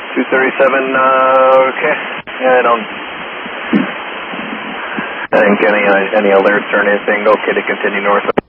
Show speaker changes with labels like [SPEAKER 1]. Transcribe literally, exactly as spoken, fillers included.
[SPEAKER 1] two thirty-seven, uh, okay. Yeah, I don't I think any, uh, any alerts or anything, okay to continue north.